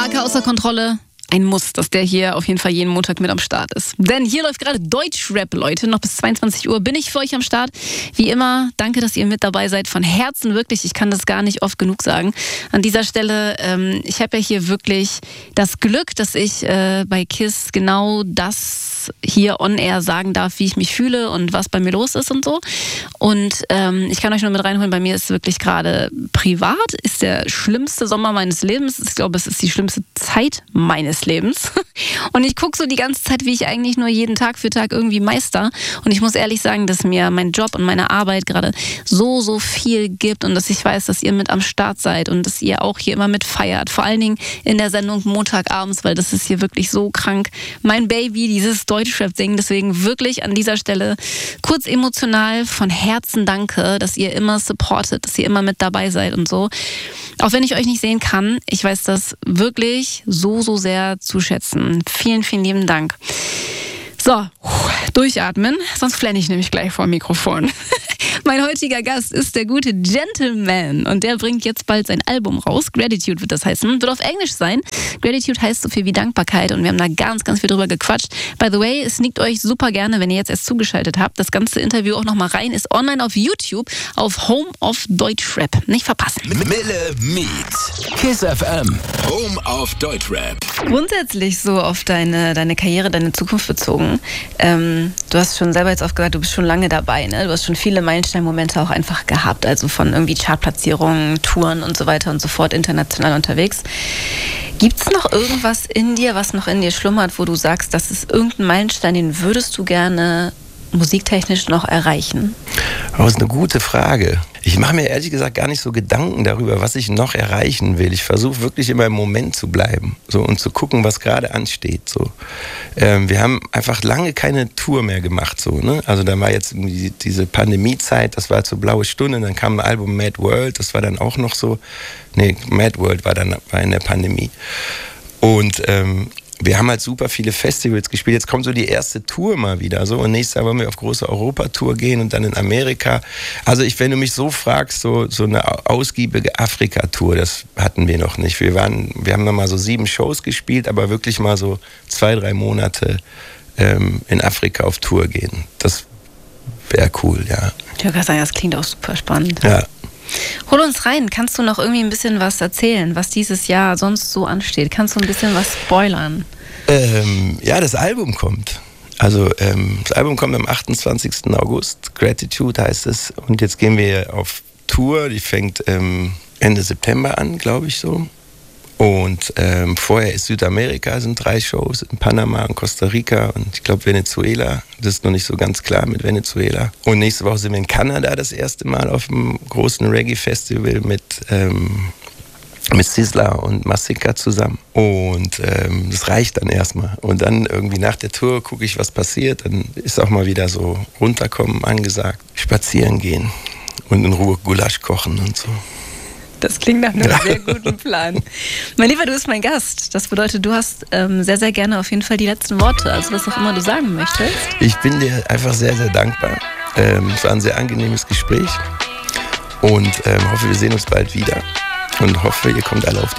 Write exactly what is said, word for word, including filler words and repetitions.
Marke außer Kontrolle. Ein Muss, dass der hier auf jeden Fall jeden Montag mit am Start ist. Denn hier läuft gerade Deutschrap, Leute. Noch bis zweiundzwanzig Uhr bin ich für euch am Start. Wie immer, danke, dass ihr mit dabei seid. Von Herzen wirklich. Ich kann das gar nicht oft genug sagen. An dieser Stelle, ähm, ich habe ja hier wirklich das Glück, dass ich äh, bei KISS genau das hier on air sagen darf, wie ich mich fühle und was bei mir los ist und so. Und ähm, ich kann euch nur mit reinholen, bei mir ist wirklich gerade privat, ist der schlimmste Sommer meines Lebens. Ich glaube, es ist die schlimmste Zeit meines Lebens. Und ich gucke so die ganze Zeit, wie ich eigentlich nur jeden Tag für Tag irgendwie meister. Und ich muss ehrlich sagen, dass mir mein Job und meine Arbeit gerade so, so viel gibt und dass ich weiß, dass ihr mit am Start seid und dass ihr auch hier immer mit feiert. Vor allen Dingen in der Sendung Montagabends, weil das ist hier wirklich so krank. Mein Baby, dieses Deutschrap-Ding. Deswegen wirklich an dieser Stelle kurz emotional von Herzen danke, dass ihr immer supportet, dass ihr immer mit dabei seid und so. Auch wenn ich euch nicht sehen kann, ich weiß das wirklich so, so sehr zu schätzen. Vielen, vielen lieben Dank. So, durchatmen, sonst flenne ich nämlich gleich vor dem Mikrofon. Mein heutiger Gast ist der gute Gentleman und der bringt jetzt bald sein Album raus. Gratitude wird das heißen. Wird auf Englisch sein. Gratitude heißt so viel wie Dankbarkeit und wir haben da ganz, ganz viel drüber gequatscht. By the way, sneakt euch super gerne, wenn ihr jetzt erst zugeschaltet habt. Das ganze Interview auch nochmal rein. Ist online auf YouTube auf Home of Deutschrap. Nicht verpassen. Mille Meet. KISS F M. Home of Deutschrap. Grundsätzlich so auf deine, deine Karriere, deine Zukunft bezogen. Ähm, du hast schon selber jetzt oft gesagt, du bist schon lange dabei, ne? Du hast schon viele Meilensteinmomente auch einfach gehabt, also von irgendwie Chartplatzierungen, Touren und so weiter und so fort, international unterwegs. Gibt's noch irgendwas in dir, was noch in dir schlummert, wo du sagst, das ist irgendein Meilenstein, den würdest du gerne musiktechnisch noch erreichen? Das ist eine gute Frage. Ich mache mir ehrlich gesagt gar nicht so Gedanken darüber, was ich noch erreichen will. Ich versuche wirklich immer im Moment zu bleiben so, und zu gucken, was gerade ansteht. So. Ähm, wir haben einfach lange keine Tour mehr gemacht. So, ne? Also da war jetzt die, diese Pandemiezeit, das war zur blaue Stunde, dann kam ein Album Mad World, das war dann auch noch so. Nee, Mad World war dann war in der Pandemie. Und ähm, wir haben halt super viele Festivals gespielt. Jetzt kommt so die erste Tour mal wieder. So. Und nächstes Jahr wollen wir auf große Europatour gehen und dann in Amerika. Also ich, wenn du mich so fragst, so, so eine ausgiebige Afrika-Tour, das hatten wir noch nicht. Wir, waren, wir haben noch mal so sieben Shows gespielt, aber wirklich mal so zwei, drei Monate ähm, in Afrika auf Tour gehen. Das wäre cool, ja. Ich würde sagen, das klingt auch super spannend. Ja. Hol uns rein. Kannst du noch irgendwie ein bisschen was erzählen, was dieses Jahr sonst so ansteht? Kannst du ein bisschen was spoilern? Ähm, ja, das Album kommt. Also ähm, das Album kommt am achtundzwanzigsten August. Gratitude heißt es. Und jetzt gehen wir auf Tour. Die fängt ähm, Ende September an, glaube ich so. Und ähm, vorher ist Südamerika, sind drei Shows in Panama und Costa Rica und ich glaube Venezuela. Das ist noch nicht so ganz klar mit Venezuela. Und nächste Woche sind wir in Kanada das erste Mal auf einem großen Reggae-Festival mit, ähm, mit Sizzla und Masika zusammen. Und ähm, das reicht dann erstmal. Und dann irgendwie nach der Tour gucke ich, was passiert. Dann ist auch mal wieder so runterkommen angesagt, spazieren gehen und in Ruhe Gulasch kochen und so. Das klingt nach einem sehr guten Plan. Mein Lieber, du bist mein Gast. Das bedeutet, du hast ähm, sehr, sehr gerne auf jeden Fall die letzten Worte. Also was auch immer du sagen möchtest. Ich bin dir einfach sehr, sehr dankbar. Ähm, es war ein sehr angenehmes Gespräch. Und ähm, hoffe, wir sehen uns bald wieder. Und hoffe, ihr kommt alle auf die